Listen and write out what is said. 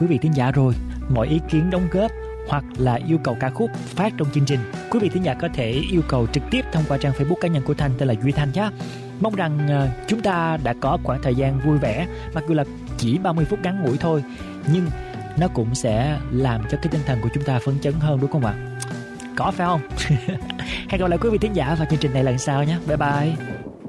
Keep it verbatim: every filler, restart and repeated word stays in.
quý vị thính giả rồi. Mọi ý kiến đóng góp hoặc là yêu cầu ca khúc phát trong chương trình, quý vị thính giả có thể yêu cầu trực tiếp thông qua trang Facebook cá nhân của Thanh tên là Duy Thanh nhé. Mong rằng uh, chúng ta đã có khoảng thời gian vui vẻ, mặc dù là chỉ ba mươi phút ngắn ngủi thôi, nhưng nó cũng sẽ làm cho cái tinh thần của chúng ta phấn chấn hơn, đúng không ạ? Có phải không? Hẹn gặp lại quý vị thính giả vào chương trình này lần sau nhé. Bye bye.